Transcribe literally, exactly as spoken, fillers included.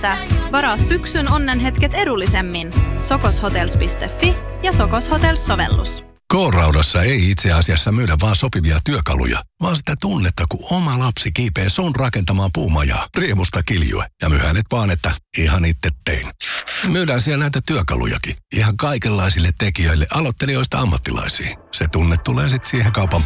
Varaa syksyn onnenhetket edullisemmin. sokoshotels piste fi ja Sokos Hotels-sovellus. K-Raudassa ei itse asiassa myydä vaan sopivia työkaluja, vaan sitä tunnetta, kun oma lapsi kiipee sun rakentamaan puumajaa. Riemusta kiljue ja myhänet vaan, että ihan itse tein. Myydään siellä näitä työkalujakin. Ihan kaikenlaisille tekijöille, aloittelijoista ammattilaisiin. Se tunne tulee sitten siihen kaupan